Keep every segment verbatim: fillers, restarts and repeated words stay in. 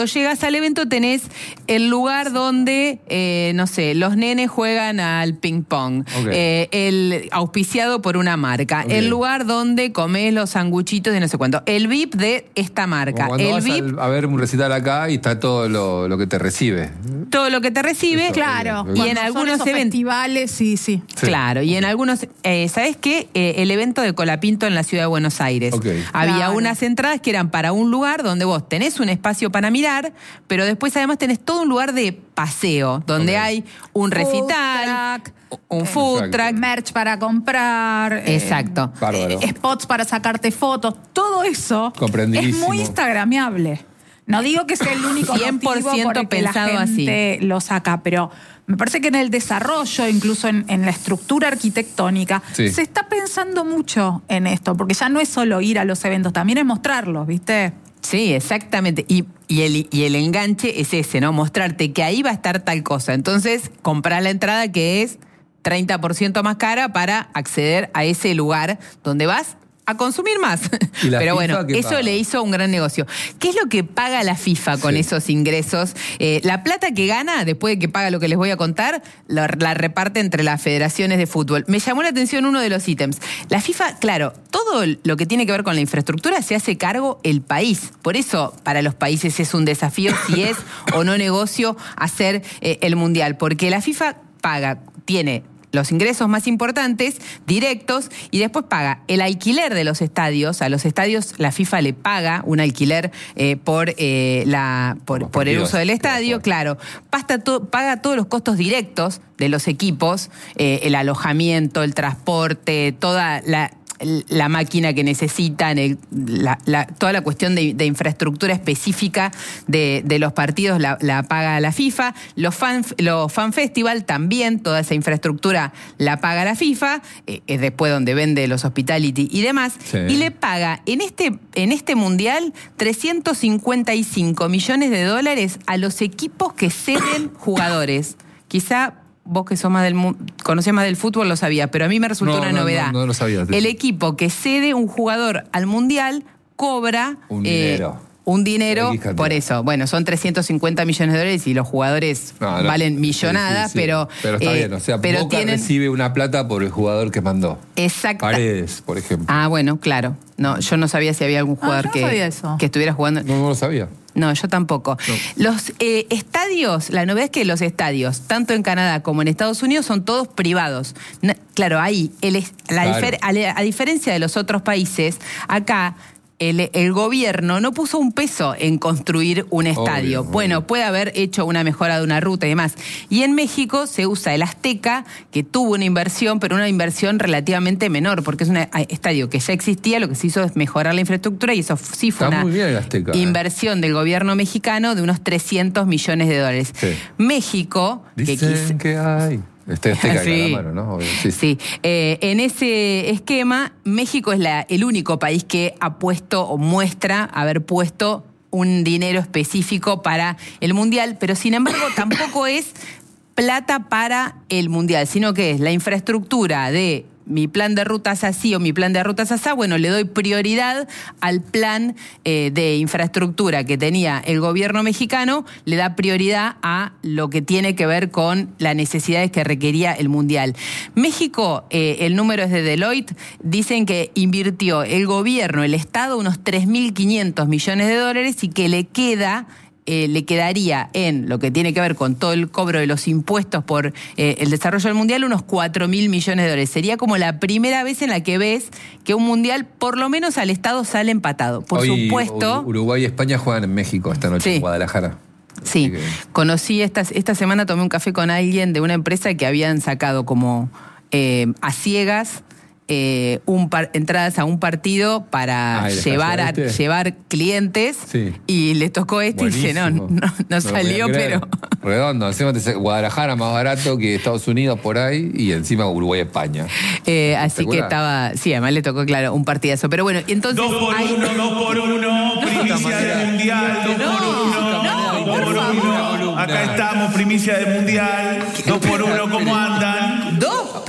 Cuando llegas al evento tenés el lugar donde, eh, no sé, los nenes juegan al ping pong, okay. eh, el auspiciado por una marca, okay. el lugar donde comés los sanguchitos de no sé cuánto, el V I P de esta marca. Como cuando el vas V I P, al, a ver un recital acá y está todo lo, lo que te recibe. Todo lo que te recibe, Eso, claro. Y en algunos eventos, festivales, sí, sí. sí. Claro, y en algunos, eh, ¿sabés qué? Eh, el evento de Colapinto en la ciudad de Buenos Aires. Okay. Había claro. unas entradas que eran para un lugar donde vos tenés un espacio para mirar, pero después además tenés todo un lugar de paseo, donde okay. hay un recital, food track, un food track, merch para comprar, exacto, eh, eh, spots para sacarte fotos, todo eso es muy instagramiable. No digo que sea el único cien por ciento por el que pensado la gente así. Lo saca, pero me parece que en el desarrollo, incluso en, en la estructura arquitectónica, sí. se está pensando mucho en esto, porque ya no es solo ir a los eventos, también es mostrarlos, ¿viste? Sí, exactamente. Y, y, el, y el enganche es ese, ¿no? Mostrarte que ahí va a estar tal cosa. Entonces, comprar la entrada que es treinta por ciento más cara para acceder a ese lugar donde vas a consumir más. Pero bueno, eso paga? Le hizo un gran negocio. ¿Qué es lo que paga la FIFA con sí. esos ingresos? Eh, la plata que gana, después de que paga lo que les voy a contar, la, la reparte entre las federaciones de fútbol. Me llamó la atención uno de los ítems. La FIFA, claro, todo lo que tiene que ver con la infraestructura se hace cargo el país. Por eso, para los países es un desafío si es o no negocio hacer eh, el Mundial. Porque la FIFA paga, tiene los ingresos más importantes, directos, y después paga el alquiler de los estadios. A los estadios la FIFA le paga un alquiler eh, por, eh, la, por, por el uso del estadio, claro. Paga, to, paga todos los costos directos de los equipos, eh, el alojamiento, el transporte, toda la... la máquina que necesitan, el, la, la, toda la cuestión de, de infraestructura específica de, de los partidos la, la paga la FIFA. Los fan, los fan festival también, toda esa infraestructura la paga la FIFA, eh, es después donde vende los hospitality y demás, sí. y le paga en este, en este mundial trescientos cincuenta y cinco millones de dólares a los equipos que ceden jugadores. Quizá vos que sos más del conocés más del fútbol lo sabías, pero a mí me resultó no, una no, novedad. No, no lo sabía. El equipo que cede un jugador al Mundial cobra un dinero. Eh, un dinero, por eso. Bueno, son trescientos cincuenta millones de dólares y los jugadores no, no, valen millonadas, sí, sí, sí. pero... Pero está eh, bien, o sea, pero Boca tienen... recibe una plata por el jugador que mandó. Exacto. Paredes, por ejemplo. Ah, bueno, claro. No, yo no sabía si había algún jugador ah, que, no sabía eso. que estuviera jugando. No, no lo sabía. No, yo tampoco. No. Los eh, estadios, la novedad es que los estadios, tanto en Canadá como en Estados Unidos, son todos privados. No, claro, ahí, el, la claro. Difer, a, a diferencia de los otros países, acá... El, el gobierno no puso un peso en construir un estadio. Obvio, bueno, obvio. Puede haber hecho una mejora de una ruta y demás. Y en México se usa el Azteca, que tuvo una inversión, pero una inversión relativamente menor, porque es un estadio que ya existía, lo que se hizo es mejorar la infraestructura y eso sí fue Está una muy bien el Azteca, inversión eh. del gobierno mexicano de unos trescientos millones de dólares. Sí. México... Dicen que, quise, que hay... Este Azteca sí. la mano, ¿no? Sí, sí. Eh, en ese esquema, México es la, el único país que ha puesto o muestra haber puesto un dinero específico para el Mundial, pero sin embargo tampoco es plata para el Mundial, sino que es la infraestructura de mi plan de rutas así o mi plan de rutas así, bueno, le doy prioridad al plan eh, de infraestructura que tenía el gobierno mexicano, le da prioridad a lo que tiene que ver con las necesidades que requería el Mundial. México, eh, el número es de Deloitte, dicen que invirtió el gobierno, el Estado, unos tres mil quinientos millones de dólares y que le queda... Eh, le quedaría en lo que tiene que ver con todo el cobro de los impuestos por eh, el desarrollo del Mundial unos cuatro mil millones de dólares. Sería como la primera vez en la que ves que un Mundial, por lo menos al Estado, sale empatado. Por Hoy, supuesto... Uruguay y España juegan en México esta noche, sí. en Guadalajara. Sí, que... conocí esta, esta semana, tomé un café con alguien de una empresa que habían sacado como eh, a ciegas... Eh, un par, entradas a un partido para Ay, llevar a, este? llevar clientes sí. y le tocó este Buenísimo. y dice, no, no, no salió, pero... Redondo, encima Guadalajara más barato que Estados Unidos por ahí y encima Uruguay-España. Eh, así que estaba, sí, además le tocó, claro, un partidazo. Pero bueno, entonces... Dos por hay... uno, dos por uno, primicia del Mundial, dos no, por uno, no, dos por uno. Acá estamos, primicia del Mundial, dos por uno, ¿cómo andan? ¿Dos?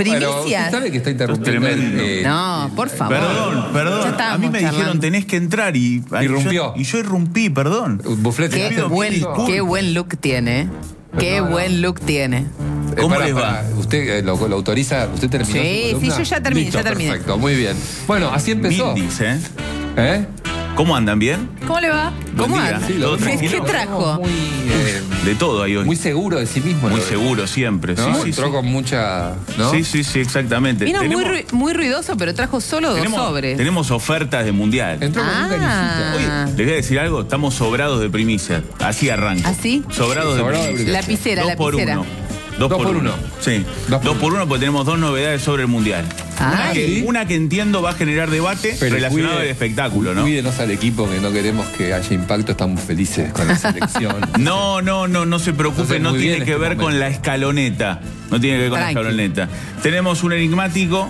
primicias. Bueno, usted sabe que está interrumpiendo. Tremendo. eh, No, por favor. Perdón, Ya perdón. estábamos A mí me charlando. dijeron tenés que entrar y... Irrumpió. Yo, y yo irrumpí, perdón. Buflete. Qué pido buen, mil disculpas. qué buen look tiene. Qué No, no. buen look tiene. Eh, ¿Cómo pará, les va? pará. ¿Usted eh, lo, lo autoriza? ¿Usted terminó Sí, su columna? sí, yo ya terminé, Listo, ya terminé. Perfecto, muy bien. Bueno, así empezó. Mil dice, ¿eh? ¿Eh? ¿Cómo andan? ¿Bien? ¿Cómo le va? ¿Cómo Buen día. anda? Sí, lo ¿Todo vemos tranquilo? ¿Qué trajo? Muy, eh, De todo ahí hoy. muy seguro de sí mismo. Muy lo veo. seguro siempre. ¿No? Sí, sí, Entró sí. con mucha... ¿no? Sí, sí, sí, exactamente. Vino muy, tenemos, ru- muy ruidoso, pero trajo solo dos tenemos, sobres. tenemos ofertas de mundial. Entró con un Ah. canillita. Oye, les voy a decir algo, estamos sobrados de primicia. Así arranca. ¿Así? Sobrados de Sobrados de primicia. Lapicera, Dos por lapicera. uno. Dos, Dos por, por uno. uno. Sí. Dos Dos por por, uno porque tenemos dos novedades sobre el mundial. Ah, una, que, ¿sí? una que entiendo va a generar debate Pero relacionado cuide- al espectáculo, ¿no? Cuídenos al equipo, que no queremos que haya impacto. Estamos felices con la selección. No, no, no, no se preocupe, Entonces, no muy tiene bien que este ver con momento. la escaloneta. No tiene que ver con Tranqui. la escaloneta. Tenemos un enigmático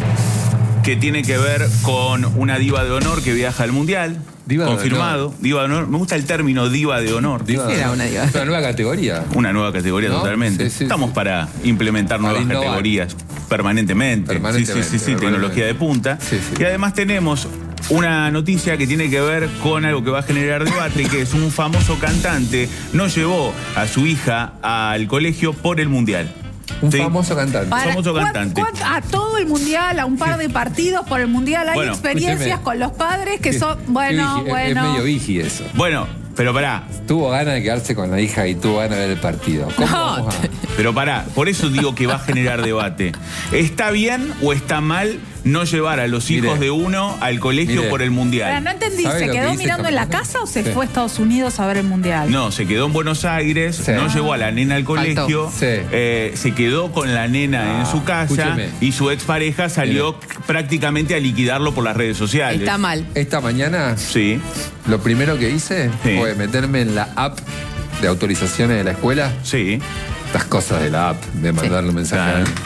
que tiene que ver con una diva de honor que viaja al mundial. Diva de confirmado. Diva de honor. Me gusta el término diva de honor. Diva- será una diva? Es una nueva categoría. Una nueva categoría ¿No? totalmente. Sí, sí, Estamos sí. para implementar Para nuevas innovar. categorías permanentemente. Permanentemente, Sí, sí, sí, sí, permanentemente. tecnología de punta. Sí, sí. Y además tenemos una noticia que tiene que ver con algo que va a generar debate, que es un famoso cantante no llevó a su hija al colegio por el mundial. Un Sí. famoso cantante. Para- famoso ¿cuán- cantante. cuán- a todo el mundial, a un par de partidos por el mundial, hay Bueno, experiencias escúcheme. con los padres que son, Qué bueno, vigi- es- bueno. Es medio vigi eso. Bueno, pero pará, Tuvo ganas de quedarse con la hija y tuvo ganas de ver el partido. ¿Cómo No, vamos a- pero pará, por eso digo que va a generar debate. ¿Está bien o está mal no llevar a los hijos Mire. de uno al colegio Mire. por el Pero mundial? no entendí, ¿Sabe ¿se lo que quedó dice mirando esta en la persona? casa o se Sí. fue a Estados Unidos a ver el mundial? No, se quedó en Buenos Aires, Sí. no llevó a la nena al colegio, Sí. eh, se quedó con la nena Ah, en su casa escúcheme. y su expareja salió prácticamente a liquidarlo por las redes sociales. Está mal. Esta mañana, Sí, lo primero que hice Sí. fue meterme en la app de autorizaciones de la escuela. sí. Estas cosas de la app, de mandarle un mensaje a Claro. él,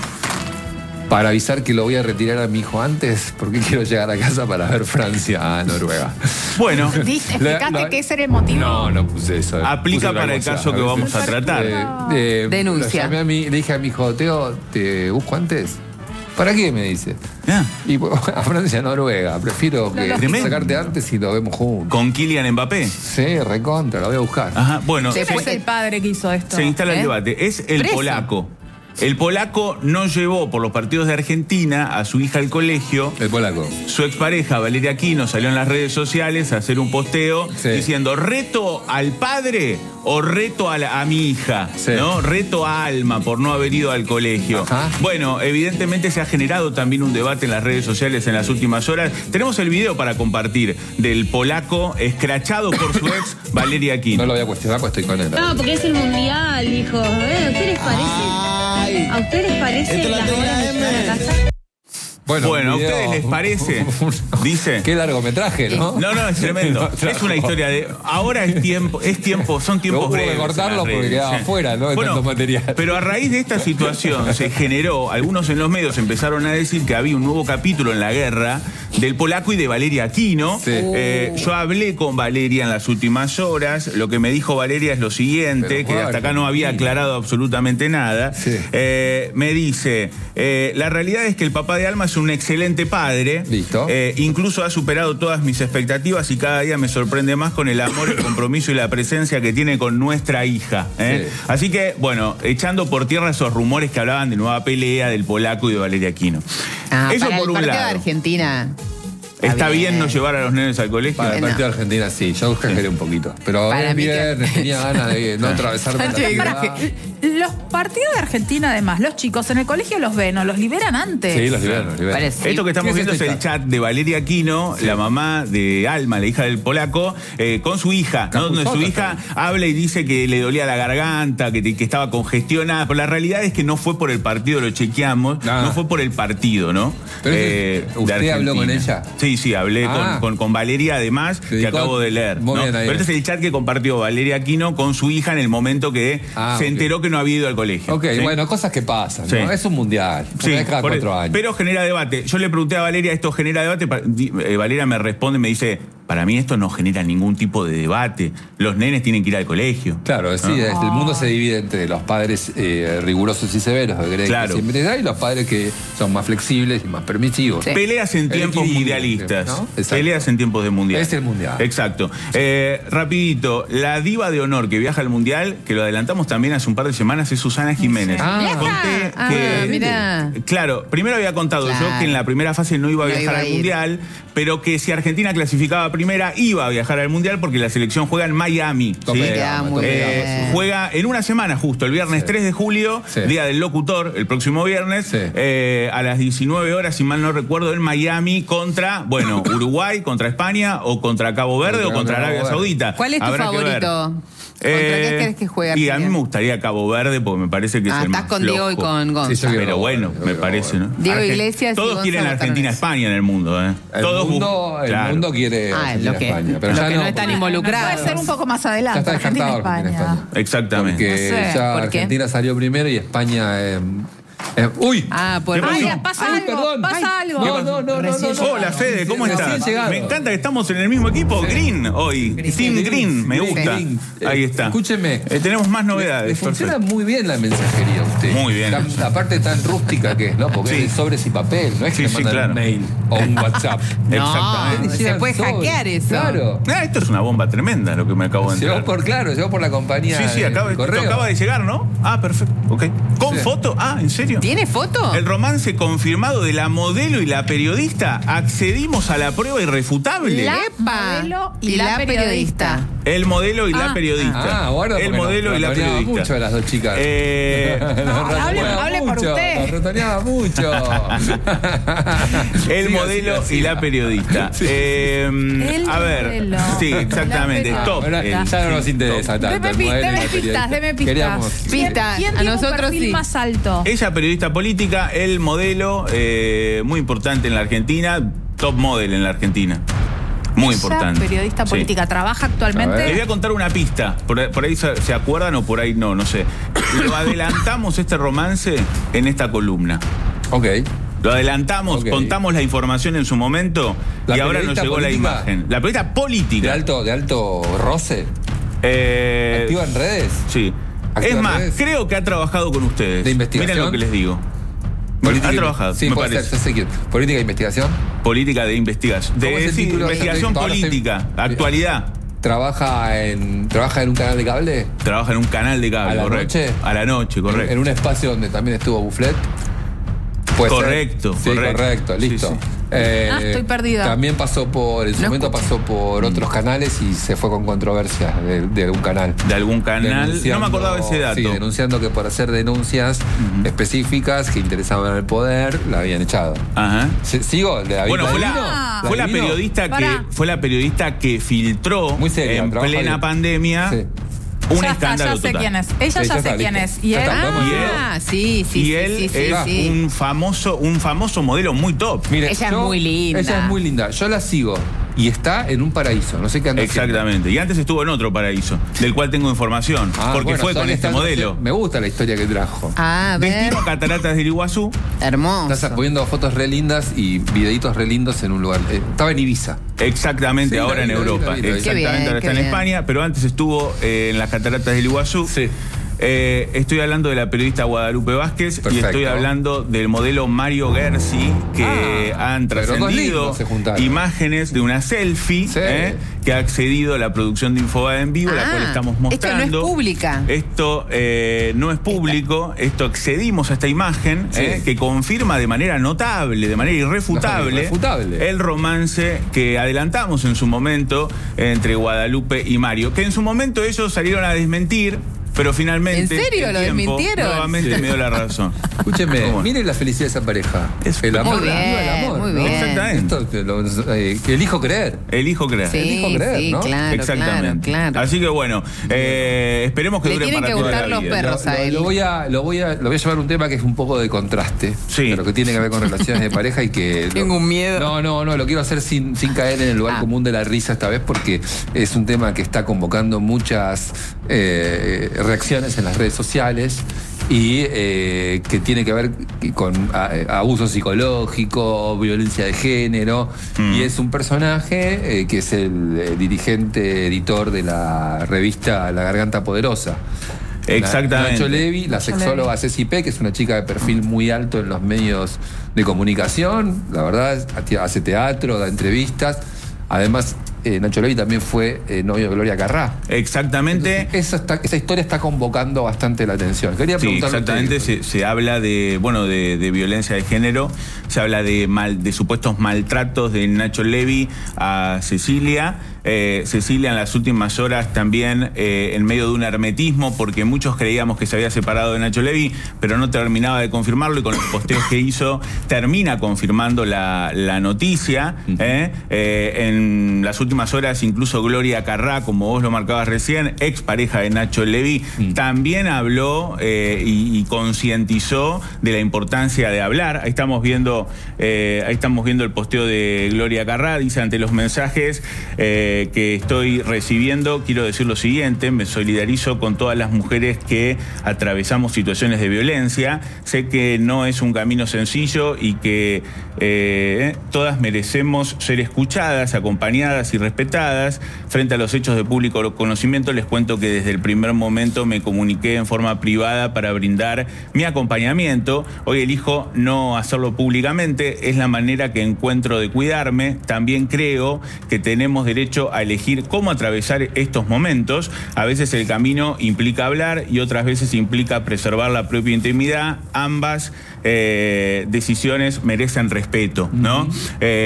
para avisar que lo voy a retirar a mi hijo antes, porque quiero llegar a casa para ver Francia a Noruega. Bueno, ¿Diste- La- ¿Explicaste la- que ese era el motivo? No, no puse eso. aplica Puse otra para el cosa. caso que vamos a tratar. Eh, eh, Denuncia. lo llamé a mi- le dije a mi hijo, Teo, ¿te busco antes? ¿Para qué? Me dice. Ah, Y bueno, a Francia, a Noruega. Prefiero que Tremendo. sacarte antes y lo vemos juntos. con Kylian Mbappé. Sí, recontra, lo voy a buscar. Ajá, bueno, ¿Quién se, fue el padre que hizo esto? se instala ¿Eh? el debate. Es el Preso. polaco. El polaco no llevó por los partidos de Argentina a su hija al colegio. El polaco. Su expareja, Valeria Aquino, salió en las redes sociales a hacer un posteo Sí. diciendo reto al padre o reto a, la- a mi hija, Sí. ¿no? Reto a Alma por no haber ido al colegio. Ajá. Bueno, evidentemente se ha generado también un debate en las redes sociales en las últimas horas. Tenemos el video para compartir del polaco escrachado por su ex, Valeria Aquino. No lo voy a cuestionar, pues estoy con él. No, porque es el mundial, hijo. ¿Eh? ¿A ustedes les parece? ¿A ustedes les parece las horas de estar en la casa? Bueno, ¿a un video- ustedes les parece? Dice. Qué largometraje, ¿no? No, no, es tremendo. Es una historia de. Ahora es tiempo, es tiempo, son tiempos Hubo que breves. en cortarlo las porque redes, quedaba sí. fuera, ¿no? De tanto material. Pero a raíz de esta situación se generó, algunos en los medios empezaron a decir que había un nuevo capítulo en la guerra del polaco y de Valeria Aquino. Sí. Eh, yo hablé con Valeria en las últimas horas. Lo que me dijo Valeria es lo siguiente, Pero que fue hasta acá no había Argentina. aclarado absolutamente nada. Sí. Eh, me dice, eh, la realidad es que el papá de Alma es un excelente padre. Listo. Eh, incluso ha superado todas mis expectativas y cada día me sorprende más con el amor, el compromiso y la presencia que tiene con nuestra hija. ¿eh? Sí. Así que, bueno, echando por tierra esos rumores que hablaban de nueva pelea del polaco y de Valeria Aquino. Ah, Eso para por el un partido de lado. Argentina. ¿Está bien no llevar a los nenes al colegio? Para el No. partido de Argentina sí, yo exageré un poquito. Pero Para el mí que- viernes tenía ganas de no atravesarme la Sánchez de ciudad. Graje. Los partidos de Argentina, además, los chicos en el colegio los ven o los liberan antes. Sí, los liberan, los liberan. Parece. Esto que estamos ¿Qué es viendo es este el chat de Valeria Aquino, la mamá de Alma, la hija del polaco, eh, con su hija, ¿no? Donde su Capuzota hija también. habla y dice que le dolía la garganta, que, que estaba congestionada. Pero la realidad es que no fue por el partido, lo chequeamos, Ah. no fue por el partido, ¿no? Pero Eh, ese- ¿usted de habló con Argentina. ella? Sí, sí, hablé Ah. con, con, con Valeria, además, Se que dedicó acabo a- de leer. Muy ¿no? bien ahí. Pero este es el chat que compartió Valeria Aquino con su hija en el momento que Ah, se ok. enteró que no había ido al colegio. Ok, ¿sí? bueno, cosas que pasan, Sí. ¿no? Es un mundial. Sí, Una vez cada por- cuatro años. pero genera debate. Yo le pregunté a Valeria, ¿esto genera debate? Pa- di- eh, Valeria me responde, me dice, para mí esto no genera ningún tipo de debate. Los nenes tienen que ir al colegio. Claro, sí, ¿no? el mundo se divide entre los padres eh, rigurosos y severos, que creen Claro. que siempre da, y los padres que son más flexibles y más permisivos. Sí. Peleas en El tiempos equilibrio, mundialistas. ¿no? Exacto. Peleas en tiempos de mundial. Es el mundial. Exacto. Eh, rapidito, la diva de honor que viaja al mundial, que lo adelantamos también hace un par de semanas, es Susana Jiménez. Ah. Conté Ah, que, mirá. claro, primero había contado Claro. yo que en la primera fase no iba a No viajar iba a al ir. mundial, pero que si Argentina clasificaba primera, iba a viajar al mundial porque la selección juega en Miami. Tope ¿sí? de gama, muy tope de bien. gama, sí. Juega en una semana justo, el viernes Sí. tres de julio, Sí. día del locutor, el próximo viernes, Sí. eh, a las diecinueve horas, si mal no recuerdo, en Miami contra, bueno, Uruguay, contra España, o contra Cabo Verde, Contra o contra Cabo Arabia Verde. Saudita. ¿Cuál es tu Habrá que ver. favorito? ¿Contra qué querés que juegue Y a mí Argentina? me gustaría Cabo Verde porque me parece que Ah, es el estás más con Diego y flojo. con Gonza. Sí, yo quiero Pero Cabo bueno, Verde, yo me quiero parece, Cabo ¿no? Diego Argen- Iglesias y Todos Gonza quieren votaron eso. Argentina-España en el mundo, ¿eh? El, Todos mundo, bus- el claro. mundo quiere Ah, lo que- Argentina-España, pero lo ya que no, no están porque- involucrados. Puede ser un poco más ya adelante. está descartado Argentina, Argentina, España. España. Exactamente. Porque No sé. ya ¿Por qué? Argentina salió primero y España... eh, eh, ¡Uy! Ah, por ¿Qué pasó? Ay, pasa Ay, algo, perdón. pasa Ay, algo. No, no, no, no, no, no. Hola Fede, ¿cómo Recién estás? llegado. Me encanta que estamos en el mismo equipo, Green, hoy. Team Green, me Green, gusta. Green. Ahí está. Escúcheme. Eh, tenemos más Le novedades. funciona perfecto. muy bien la mensajería a usted. Muy bien. Tan- la parte tan rústica que es, ¿no? Porque Sí. es de sobres y papel, no es Sí, que sí, mandan claro. un mail o un WhatsApp. Exactamente. No, se puede Sobres. hackear eso. Claro. Ah, esto es una bomba tremenda lo que me acabo de Llegó enterar. por, claro, llegó por la compañía Sí, sí, de- acaba, de esto correo. acaba de llegar, ¿no? Ah, perfecto. Ok. ¿Con Sí. foto? Ah, ¿en serio? ¿Tiene foto? El romance confirmado de la modelo y la periodista. Accedimos a la prueba irrefutable. La Epa. modelo y la periodista. El modelo y la Ah. periodista. Ah, guarda, El porque modelo nos y la ratoneaba periodista. mucho de las dos chicas. Eh, No, Nos hable- ratoneaba hable por mucho, usted. nos ratoneaba mucho. El Siga, modelo siga, y siga. la periodista. Eh, El a ver, modelo. sí, exactamente. La Top. Bueno, el- ya no nos interesa tanto. Deme, el pi- modelo y deme la pistas, periodista. deme pistas. Queríamos- Pista. ¿Quién A tiene nosotros un perfil sí. más alto? Ella periodista política, el modelo eh, muy importante en la Argentina, top model en la Argentina. Muy Ella, importante. periodista Sí. política, trabaja A actualmente. ver. Les voy a contar una pista. Por, por ahí se, se acuerdan o por ahí no, no sé. Lo adelantamos este romance en esta columna. Ok. Lo adelantamos, Ok. contamos la información en su momento La y ahora nos periodista llegó la política. imagen. La periodista política. De alto, de alto roce. Eh, ¿Activa en redes? Sí. ¿Activa Es en más, redes? creo que ha trabajado con ustedes. ¿De investigación? Miren lo que les digo. Política ha y- trabajado, Sí, me puede parece. ser, yo sé quién. Política e investigación. Política de investigación. ¿Cómo es De el sí, título de esa investigación revista? Ahora estoy- política, actualidad. Trabaja en, trabaja en un canal de cable. Trabaja en un canal de cable, ¿A la correcto. noche? A la noche, En, correcto. en un espacio donde también estuvo Bufflet. Puede ser. Correcto, Sí, correcto. correcto, Sí, listo. sí. Eh, Ah, estoy perdida. También pasó por, en su No momento pasó por otros canales y se fue con controversias de, de algún canal. De algún canal. No Denunciando- me acordaba ese dato. Sí, denunciando que por hacer denuncias específicas que interesaban al poder, la habían echado. Ajá. ¿Sí- ¿Sigo? ¿De David Bueno, fue Balbino? la, fue la ¿Balbino? periodista que Pará. fue la periodista que filtró Muy seria, en trabaja plena bien. pandemia Sí. un ya está, escándalo ya sé total. quién es. Ella Sí, ya, ya sé está, quién listo. es. Y Ya él. está, podemos Y él- Ah, sí, sí, y sí, él sí, sí, es sí. un famoso un famoso modelo muy top. Mire, Ella es muy linda. Ella es muy linda. Yo la sigo y está en un paraíso. No sé qué anda haciendo. Exactamente. Y antes estuvo en otro paraíso, del cual tengo información, Ah, porque bueno, fue son con este estas- modelo. Me gusta la historia que trajo. Ah, a ver. Destino Cataratas del Iguazú. Hermoso. Estás poniendo fotos re lindas y videitos re lindos en un lugar. Eh, estaba en Ibiza. Exactamente, Sí, la ahora vi, en la vi, Europa. la vi, la vi. Exactamente, Qué bien, ahora qué está en bien. España, pero antes estuvo eh, en las Cataratas del Iguazú. Sí. Eh, estoy hablando de la periodista Guadalupe Vázquez y Perfecto. estoy hablando del modelo Mario Gersi, que Ah, han pero dos trascendido lindos se juntaron. imágenes de una selfie Sí. eh, que ha accedido a la producción de Infobae en vivo, la Ah, cual estamos esto no es mostrando. pública. Esto eh, no es público, esto accedimos a esta imagen Sí. eh, que confirma de manera notable, de manera irrefutable, No, irrefutable. el romance que adelantamos en su momento entre Guadalupe y Mario, que en su momento ellos salieron a desmentir, pero finalmente... ¿En serio el lo tiempo desmintieron? Nuevamente Sí. me dio la razón. Escúcheme, ¿Cómo? miren la felicidad de esa pareja. Es el amor, muy bien, viva el amor. muy ¿no? bien. Exactamente. Esto que, lo- eh, que elijo creer. Elijo creer. Sí, elijo creer, sí, ¿no? claro, Exactamente. claro, claro. Así que bueno, eh, esperemos que Le dure tienen para que toda gustar la los vida. perros. Lo, a lo- él. lo voy a, lo, voy a, lo voy a llevar a un tema que es un poco de contraste, Sí. pero que tiene que ver con relaciones de pareja y que... lo- Tengo un miedo. No, no, no, lo quiero hacer sin, sin caer en el lugar Ah. común de la risa esta vez porque es un tema que está convocando muchas eh, reacciones en las redes sociales y eh, que tiene que ver con a, abuso psicológico, violencia de género, mm. y es un personaje eh, que es el, el dirigente editor de la revista La Garganta Poderosa. Exactamente. Nacho Levi, la sexóloga Ceci P, que es una chica de perfil muy alto en los medios de comunicación, la verdad, hace teatro, da entrevistas. Además, eh, Nacho Levi también fue eh, novio de Gloria Carrá. Exactamente. Entonces, esa, está, esa historia está convocando bastante la atención. Quería sí, preguntarle. Exactamente. Se, se habla de, bueno, de, de violencia de género, se habla de, mal, de supuestos maltratos de Nacho Levi a Cecilia. Eh, Cecilia en las últimas horas también eh, en medio de un hermetismo, porque muchos creíamos que se había separado de Nacho Levi, pero no terminaba de confirmarlo, y con los posteos que hizo termina confirmando la, la noticia. eh. Eh, en las últimas horas incluso Gloria Carrá, como vos lo marcabas recién, ex pareja de Nacho Levi, mm. también habló eh, y, y concientizó de la importancia de hablar. Ahí estamos viendo, eh, ahí estamos viendo el posteo de Gloria Carrá. Dice: ante los mensajes eh, que estoy recibiendo, quiero decir lo siguiente: me solidarizo con todas las mujeres que atravesamos situaciones de violencia. Sé que no es un camino sencillo y que eh, todas merecemos ser escuchadas, acompañadas y respetadas. Frente a los hechos de público conocimiento, les cuento que desde el primer momento me comuniqué en forma privada para brindar mi acompañamiento. Hoy elijo no hacerlo públicamente, es la manera que encuentro de cuidarme. También creo que tenemos derecho a elegir cómo atravesar estos momentos. A veces el camino implica hablar y otras veces implica preservar la propia intimidad. Ambas eh, decisiones merecen respeto, ¿no? Uh-huh.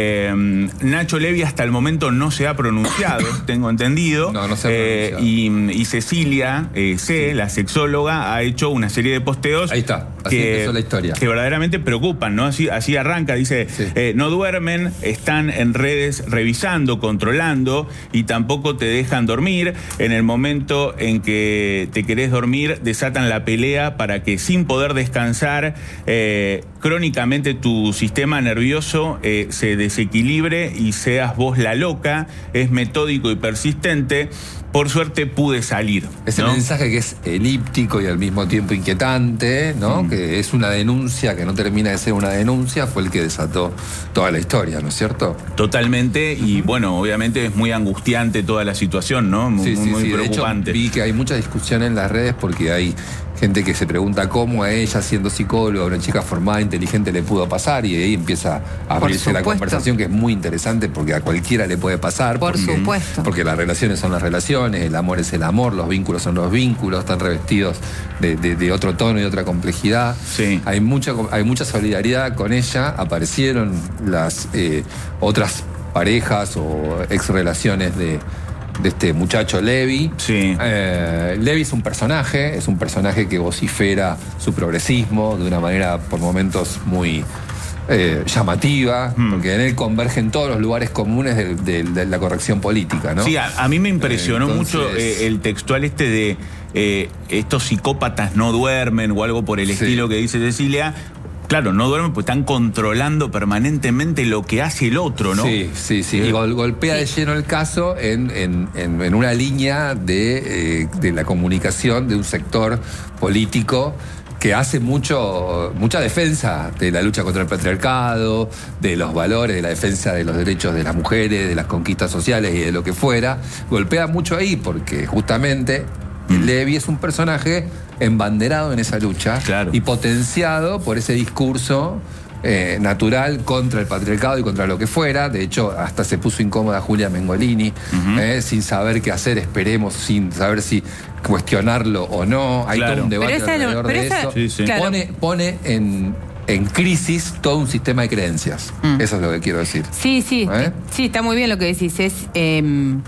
eh, Nacho Levi hasta el momento no se ha pronunciado, tengo entendido. No, no se ha pronunciado. Eh, y, y Cecilia eh, C, sí. la sexóloga, ha hecho una serie de posteos. Ahí está, así que, empezó la historia. Que verdaderamente preocupan, ¿no? Así, así arranca, dice, sí. eh, no duermen, están en redes revisando, controlando, y tampoco te dejan dormir. En el momento en que te querés dormir, desatan la pelea para que, sin poder descansar, eh, crónicamente tu sistema nervioso eh, se desequilibre y seas vos la loca. Es metódico y persistente. Por suerte pude salir. Ese ¿no? mensaje que es elíptico y al mismo tiempo inquietante, ¿no? Mm. Que es una denuncia que no termina de ser una denuncia, fue el que desató toda la historia, ¿no es cierto? Totalmente, y bueno, obviamente es muy angustiante toda la situación, ¿no? Muy, sí, sí, muy sí. preocupante. De hecho, vi que hay mucha discusión en las redes porque hay gente que se pregunta cómo a ella, siendo psicóloga, una chica formada, inteligente, le pudo pasar, y de ahí empieza a abrirse la conversación, que es muy interesante porque a cualquiera le puede pasar. Por porque, supuesto. Porque las relaciones son las relaciones, el amor es el amor, los vínculos son los vínculos, están revestidos de, de, de otro tono y otra complejidad. Sí. Hay mucha, hay mucha solidaridad con ella. Aparecieron las eh, otras parejas o ex relaciones de de este muchacho Levi. Sí. Eh, Levi es un personaje, es un personaje que vocifera su progresismo de una manera por momentos muy eh, llamativa, hmm. porque en él convergen todos los lugares comunes de, de, de la corrección política, ¿no? Sí, a, a mí me impresionó Entonces... mucho eh, el textual este de eh, estos psicópatas no duermen o algo por el sí. estilo que dice Cecilia. Claro, no duermen porque están controlando permanentemente lo que hace el otro, ¿no? Sí, sí, sí. Y gol, golpea sí. de lleno el caso en, en, en, en una línea de, eh, de la comunicación de un sector político que hace mucho, mucha defensa de la lucha contra el patriarcado, de los valores, de la defensa de los derechos de las mujeres, de las conquistas sociales y de lo que fuera. Golpea mucho ahí porque justamente mm. Levi es un personaje embanderado en esa lucha, claro. y potenciado por ese discurso eh, natural contra el patriarcado y contra lo que fuera. De hecho, hasta se puso incómoda Julia Mengolini, uh-huh. eh, sin saber qué hacer, esperemos, sin saber si cuestionarlo o no. Hay claro. todo un debate pero alrededor esa, pero de esa, eso. Sí, sí. Claro. Pone, pone en, en crisis todo un sistema de creencias. Mm. Eso es lo que quiero decir. Sí, sí, ¿Eh? sí, está muy bien lo que decís. Es, eh,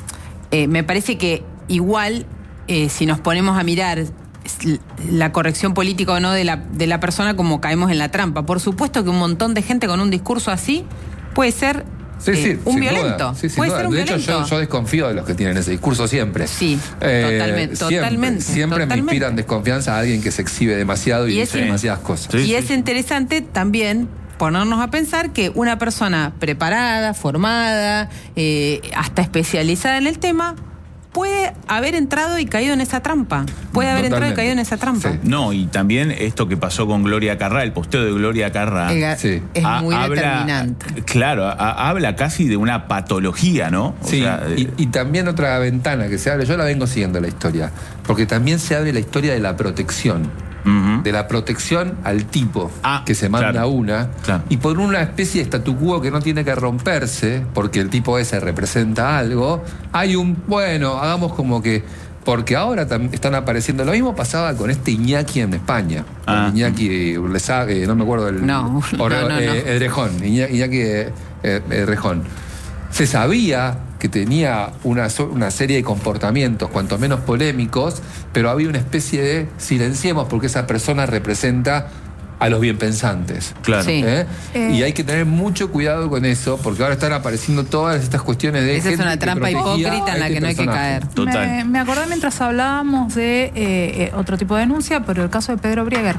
eh, me parece que igual, eh, si nos ponemos a mirar la corrección política o no de la, de la persona, como caemos en la trampa. Por supuesto que un montón de gente con un discurso así puede ser sí, sí, eh, un violento. Sí, sí, puede ser un de violento. hecho, yo, yo desconfío de los que tienen ese discurso siempre. Sí, eh, totalmente. Siempre, totalmente siempre totalmente. me inspiran desconfianza a alguien que se exhibe demasiado y, y dice es, demasiadas cosas. Sí, y sí. es interesante también ponernos a pensar que una persona preparada, formada, eh, hasta especializada en el tema, puede haber entrado y caído en esa trampa. Puede haber entrado y caído en esa trampa. Sí. No, y también esto que pasó con Gloria Carrá, el posteo de Gloria Carrá. El, Sí. Es a- muy habla, determinante. Claro, a- habla casi de una patología, ¿no? O Sí, sea, y, y también otra ventana que se abre, yo la vengo siguiendo la historia, porque también se abre la historia de la protección. ujú. De la protección al tipo Ah, que se manda claro, una claro. y por una especie de statu quo que no tiene que romperse porque el tipo ese representa algo, hay un, bueno, hagamos como que, porque ahora tam- están apareciendo, lo mismo pasaba con este Iñaki en España, Ah. Iñaki Urlesague, no me acuerdo el No, no, no, no. eh, Edrejón, Iña- Iñaki eh, eh, Edrejón. Se sabía que tenía una, so- una serie de comportamientos, cuanto menos polémicos, pero había una especie de silenciemos porque esa persona representa a los bienpensantes. Claro. Sí. ¿Eh? Eh. Y hay que tener mucho cuidado con eso, porque ahora están apareciendo todas estas cuestiones de. Esa es gente una que trampa protegía hipócrita a en la este que no hay que personaje. caer. Total. Me, me acordé mientras hablábamos de eh, eh, otro tipo de denuncia, pero el caso de Pedro Brieger,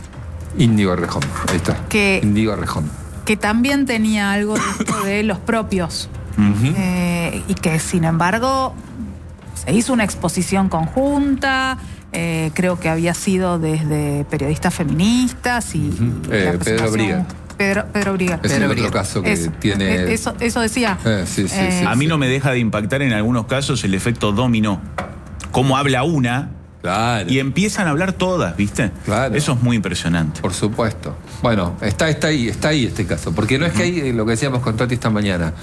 Índigo Rejón, ahí está. Que- Índigo Rejón. que también tenía algo de esto de los propios. Ujú. Eh, y que sin embargo se hizo una exposición conjunta, eh, creo que había sido desde periodistas feministas y, Ujú. y Eh, la Pedro presentación- Brieger. Pedro, Pedro Brieger. Es Pedro el otro Brieger. caso que Eso, tiene. eh, eso, eso decía. Eh, sí, sí, sí. A mí no me deja de impactar en algunos casos el efecto dominó. Cómo habla una Claro. y empiezan a hablar todas, ¿viste? Claro. Eso es muy impresionante. Por supuesto. Bueno, está, está ahí, está ahí este caso. Porque no es que hay, eh, lo que decíamos con Toti esta mañana,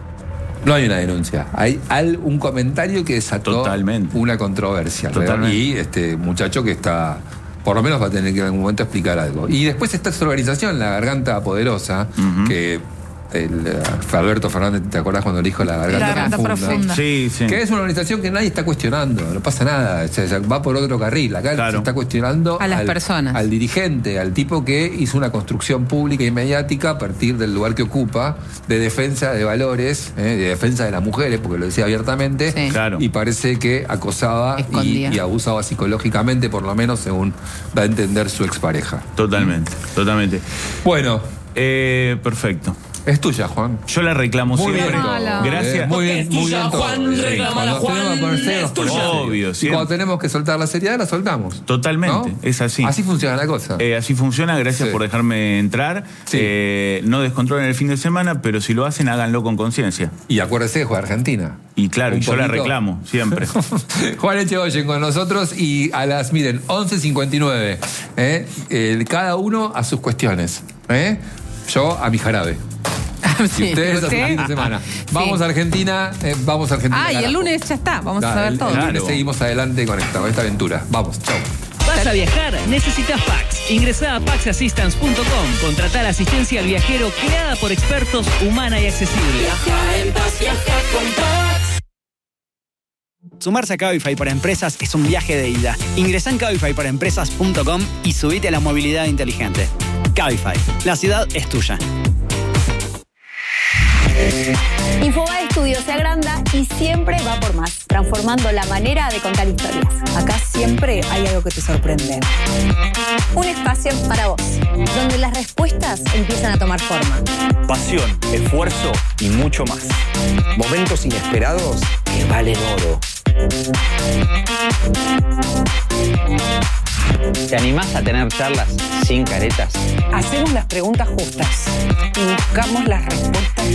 no hay una denuncia. Hay al- un comentario que desató Totalmente. una controversia. Totalmente. Y este muchacho que está, por lo menos va a tener que en algún momento explicar algo. Y después está esta organización, La Garganta Poderosa, Ujú. que el, eh, Alberto Fernández, ¿te acordás cuando le dijo La Garganta, La Garganta Profunda? Profunda. Sí, sí. Que es una organización que nadie está cuestionando, no pasa nada, o sea, va por otro carril. Acá Claro. se está cuestionando A las al, personas. al dirigente, al tipo que hizo una construcción pública y mediática a partir del lugar que ocupa, de defensa de valores, eh, de defensa de las mujeres, porque lo decía abiertamente, Sí. Claro. y parece que acosaba y, Escondía. y abusaba psicológicamente, por lo menos según da a entender su expareja. Totalmente, totalmente. Bueno, Eh, perfecto. es tuya, Juan. Yo la reclamo Muy siempre. bien, Mala. todo, Gracias. eh, muy bien, muy bien todo. Juan, Sí. reclámala, Cuando tenemos que Juan, poner serios, es tuya. ponemos serios. Obvio, Y siempre. cuando tenemos que soltar la seriedad, la soltamos. Totalmente, ¿No? es así. Así funciona la cosa. Eh, así funciona, gracias Sí. por dejarme entrar. Sí. Eh, no descontrolen el fin de semana, pero si lo hacen, háganlo con conciencia. Y acuérdese de jugar Argentina. Y claro, Un y yo la poquito. reclamo, siempre. Juan Echegoyen con nosotros y a las, miren, once cincuenta y nueve. ¿eh? Eh, cada uno a sus cuestiones. ¿eh? Yo a mi jarabe. Y Sí, ustedes a su ¿usted? fin de semana. Sí. Vamos a Argentina, eh, vamos a Argentina. Ah, y el carajo. lunes ya está, vamos a Dale, saber el- todo. El lunes Claro. seguimos adelante con esta, con esta aventura. Vamos, chao. ¿Vas a viajar? ¿Necesitas Pax? Ingresá a pax assistance punto com. Contratá la asistencia al viajero creada por expertos, humana y accesible. Sumarse a Cabify para Empresas es un viaje de ida. Ingresá en cabify para empresas punto com y subite a la movilidad inteligente. Cabify, la ciudad es tuya. Infobae Studio se agranda y siempre va por más, transformando la manera de contar historias. Acá siempre hay algo que te sorprende. Un espacio para vos, donde las respuestas empiezan a tomar forma. Pasión, esfuerzo y mucho más. Momentos inesperados que valen oro. ¿Te animás a tener charlas sin caretas? Hacemos las preguntas justas y buscamos las respuestas